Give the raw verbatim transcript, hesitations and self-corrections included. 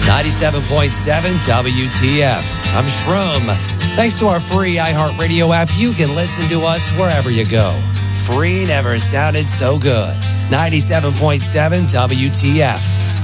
ninety-seven point seven W T F. I'm Shroom. Thanks to our free iHeartRadio app, you can listen to us wherever you go. Free never sounded so good. ninety-seven point seven W T F.